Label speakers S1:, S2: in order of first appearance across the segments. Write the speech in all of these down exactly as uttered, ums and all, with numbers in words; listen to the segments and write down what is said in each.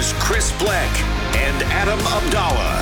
S1: Here's Chris Bleck and Adam Abdallah.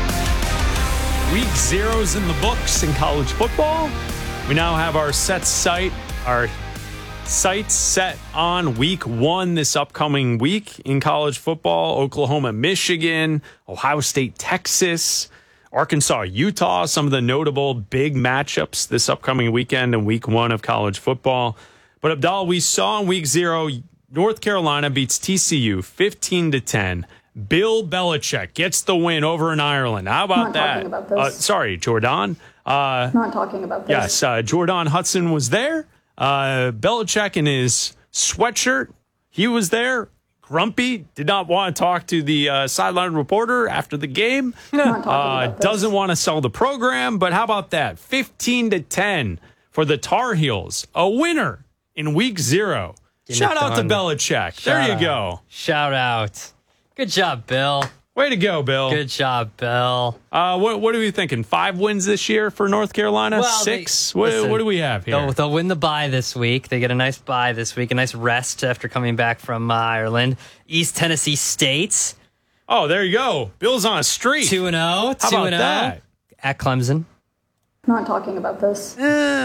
S2: Week zero's in the books in college football. We now have our set sight, our sights set on week one this upcoming week in college football. Oklahoma, Michigan, Ohio State, Texas, Arkansas, Utah, some of the notable big matchups this upcoming weekend in week one of college football. But Abdallah, we saw in week zero, North Carolina beats T C U fifteen to ten. Bill Belichick gets the win over in Ireland. How about
S3: Not
S2: that?
S3: talking about this.
S2: Uh, sorry, Jordan. Uh,
S3: Not talking about this.
S2: yes, uh, Jordan Hudson was there. Uh, Belichick in his sweatshirt, he was there. Grumpy, did not want to talk to the uh, sideline reporter after the game.
S3: Not talking
S2: Uh,
S3: about this.
S2: doesn't want to sell the program, but how about that? fifteen to ten for the Tar Heels. A winner in week zero.
S4: Getting
S2: Shout
S4: it
S2: out to
S4: done.
S2: Belichick.
S4: Shout
S2: there you
S4: out.
S2: go.
S4: Shout out. Good job, Bill.
S2: Way to go, Bill.
S4: Good job, Bill.
S2: Uh, what, what are we thinking? Five wins this year for North Carolina?
S4: Well,
S2: Six?
S4: they-
S2: what,
S4: listen,
S2: what do we have here?
S4: They'll, they'll win the bye this week. They get a nice bye this week, a nice rest after coming back from uh, Ireland. East Tennessee State,
S2: Oh, there you go. Bill's on a streak.
S4: two and oh.
S2: How
S4: two
S2: about
S4: and oh.
S2: that?
S4: At Clemson.
S3: Not talking about this.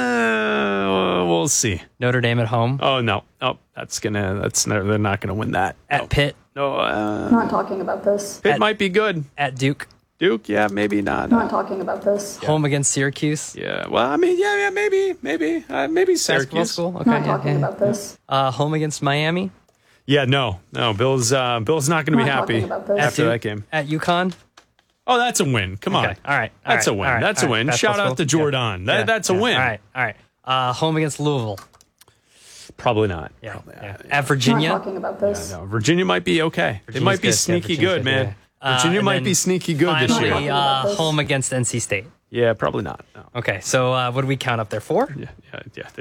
S2: Uh, we'll see.
S4: Notre Dame at home.
S2: Oh no, oh that's gonna. That's no, they're not gonna win that.
S4: At
S2: no.
S4: Pitt.
S2: No, uh,
S3: Not talking about this.
S2: Pitt
S4: At-
S2: might be good.
S4: At Duke.
S2: Duke, yeah, maybe not.
S3: Not talking about this.
S4: Home against Syracuse.
S2: Yeah, well, I mean, yeah, yeah, maybe, maybe, uh, maybe
S4: Basketball
S2: Syracuse.
S4: school. Okay.
S3: Not
S4: yeah,
S3: talking
S4: yeah.
S3: about this.
S4: Uh, home against Miami.
S2: Yeah, no, no. Bill's, uh, Bill's not going to be
S3: Not
S2: happy
S3: talking about this.
S2: after
S4: Duke.
S2: that game.
S4: At UConn.
S2: Oh, that's a win. Come on,
S4: Okay. All right. all
S2: that's
S4: right,
S2: a win.
S4: all right,
S2: That's
S4: all
S2: a
S4: right.
S2: win.
S4: Basketball
S2: Shout out
S4: school.
S2: to Jordan. That,
S4: Yeah,
S2: that's a
S4: yeah.
S2: win.
S4: All right. All right. Uh, home against Louisville.
S2: Probably not.
S4: Yeah.
S2: Probably
S4: yeah.
S2: not.
S4: At Virginia.
S3: Not talking about this.
S2: No, Virginia might be okay. They
S4: Virginia's
S2: might be
S4: good. Yeah,
S2: sneaky
S4: Virginia's
S2: good,
S4: good,
S2: man.
S4: yeah. Uh,
S2: Virginia
S4: and
S2: might
S4: then
S2: be sneaky good this
S4: Finally,
S2: year.
S4: uh,
S3: This.
S4: home against N C State.
S2: Yeah, probably not. No.
S4: Okay, so uh, what do we count up there? Four?
S2: Yeah, yeah, yeah.